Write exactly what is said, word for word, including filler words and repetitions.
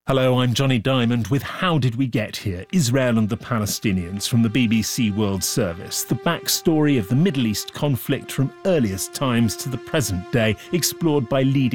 Hello, I'm Johnny Diamond with How Did We Get Here? Israel and the Palestinians from the B B C World Service. The backstory of the Middle East conflict from earliest times to the present day, explored by leading